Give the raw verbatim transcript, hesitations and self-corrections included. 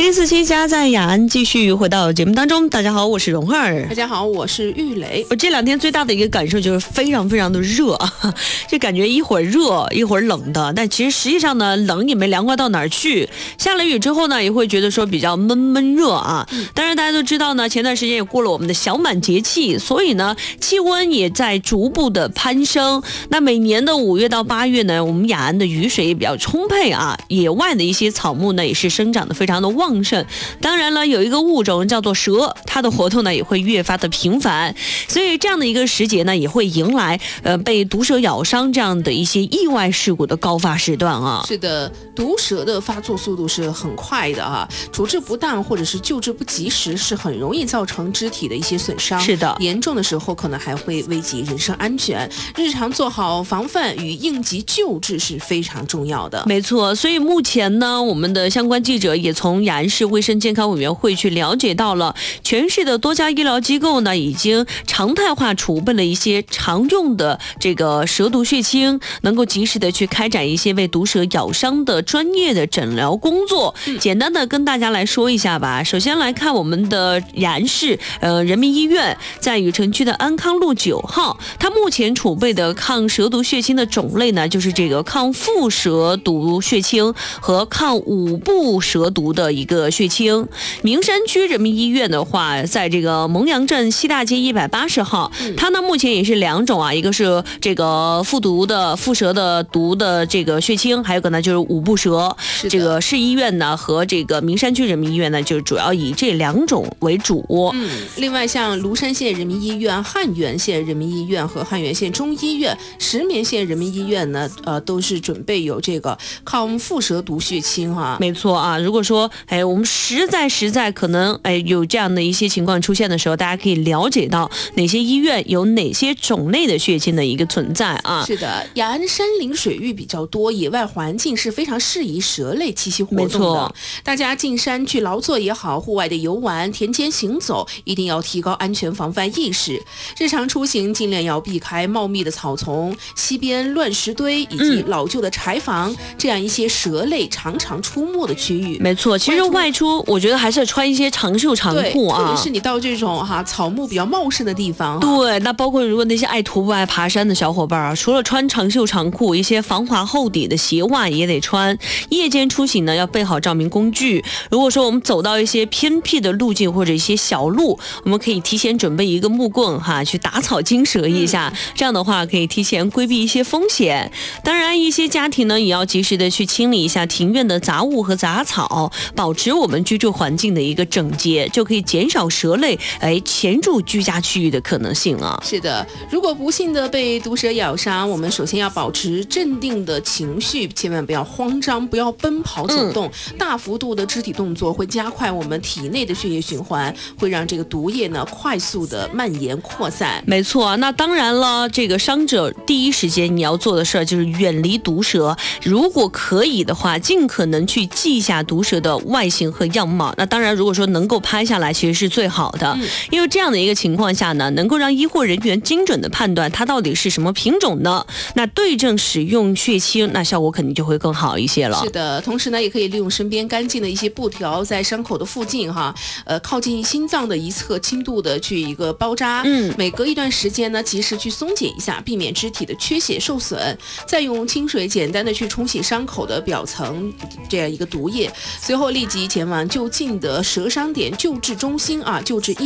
零四七家在雅安继续回到节目当中。大家好，我是蓉儿。 大家好，我是玉磊。 我这两天最大的一个感受就是非常非常的热啊，就感觉一会儿热一会儿冷的，但其实实际上呢，冷也没凉快到哪儿去。下了雨之后呢，也会觉得说比较闷闷热啊。当然大家都知道呢，前段时间也过了我们的小满节气，所以呢，气温也在逐步的攀升。那每年的五月到八月呢，我们雅安的雨水也比较充沛啊，野外的一些草木呢也是生长的非常的旺盛。当然了，有一个物种叫做蛇，它的活动呢也会越发的频繁，所以这样的一个时节呢，也会迎来呃被毒蛇咬伤这样的一些意外事故的高发时段啊。 是的，毒蛇的发作速度是很快的啊，处置不当或者是救治不及时，是很容易造成肢体的一些损伤。 是的， 严重的时候可能还会危及人身安全。日常做好防范与应急救治是非常重要的。 没错，所以目前呢，我们的相关记者也从雅安市卫生健康委员会去了解到了，全市的多家医疗机构呢，已经常态化储备了一些常用的这个蛇毒血清，能够及时的去开展一些为毒蛇咬伤的专业的诊疗工作。嗯、简单的跟大家来说一下吧。首先来看我们的雅安市呃人民医院，在禹城区的安康路九号，它目前储备的抗蛇毒血清的种类呢，就是这个抗腹蛇毒血清和抗五步蛇毒的一个血清。名山区人民医院的话，在这个蒙阳镇西大街一百八十号，它呢目前也是两种啊，一个是这个腹毒的腹蛇的毒的这个血清，还有个呢就是五步蛇。这个市医院呢和这个名山区人民医院呢，就主要以这两种为主。 嗯，另外像庐山县人民医院、汉源县人民医院和汉源县中医院、石棉县人民医院呢，呃，都是准备有这个抗腹蛇毒血清啊。 没错啊，如果说哎我们实在实在可能哎有这样的一些情况出现的时候，大家可以了解到哪些医院有哪些种类的血清的一个存在啊。 是的，雅安山林水域比较多，野外环境是非常适宜蛇类栖息活动的。 没错， 大家进山去劳作也好，户外的游玩、田间行走，一定要提高安全防范意识。日常出行尽量要避开茂密的草丛、溪边乱石堆以及老旧的柴房、嗯、这样一些蛇类常常出没的区域。 没错，其实外出我觉得还是要穿一些长袖长裤啊， 特别是你到这种哈、啊、草木比较茂盛的地方。 对，那包括如果那些爱徒步爱爬山的小伙伴啊，除了穿长袖长裤，一些防滑厚底的鞋袜也得穿。夜间出行呢，要备好照明工具。如果说我们走到一些偏僻的路径或者一些小路，我们可以提前准备一个木棍哈，去打草惊蛇一下，嗯、这样的话可以提前规避一些风险。当然，一些家庭呢也要及时的去清理一下庭院的杂物和杂草，保持我们居住环境的一个整洁，就可以减少蛇类哎潜入居家区域的可能性啊。 是的，如果不幸的被毒蛇咬伤，我们首先要保持镇定的情绪，千万不要慌张，不要奔跑走动，嗯、大幅度的肢体动作会加快我们体内的血液循环，会让这个毒液呢快速的蔓延扩散。 没错，那当然了，这个伤者第一时间你要做的事儿就是远离毒蛇，如果可以的话，尽可能去记下毒蛇的外形和样貌。那当然，如果说能够拍下来，其实是最好的，嗯、因为这样的一个情况下呢，能够让医护人员精准的判断它到底是什么品种呢？那对症使用血清，那效果肯定就会更好一些了。 是的，同时呢，也可以利用身边干净的一些布条，在伤口的附近哈，呃，靠近心脏的一侧轻度的去一个包扎，嗯，每隔一段时间呢，及时去松解一下，避免肢体的缺血受损，再用清水简单的去冲洗伤口的表层这样一个毒液，随后立即前往就近的蛇伤点救治中心啊，救治医